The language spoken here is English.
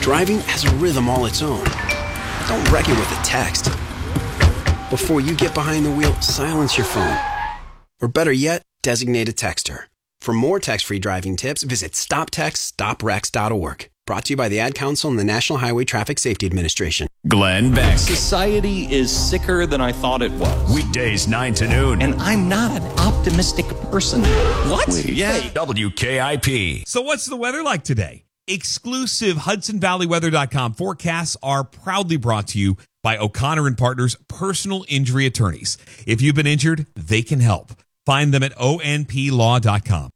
Driving has a rhythm all its own. Don't wreck it with a text. Before you get behind the wheel, silence your phone. Or better yet, designate a texter. For more text-free driving tips, visit stoptextstoprex.org. Brought to you by the Ad Council and the National Highway Traffic Safety Administration. Glenn Beck. Society is sicker than I thought it was. Weekdays 9 to noon. And I'm not an optimistic person. What? Yeah. WKIP. So what's the weather like today? Exclusive HudsonValleyWeather.com forecasts are proudly brought to you by O'Connor and Partners Personal Injury Attorneys. If you've been injured, they can help. Find them at onplaw.com.